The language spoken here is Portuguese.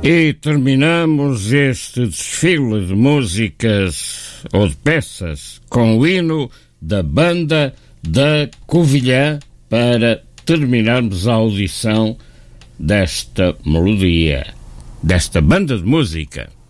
E terminamos este desfile de músicas ou de peças com o hino da Banda da Covilhã para terminarmos a audição desta melodia, desta banda de música.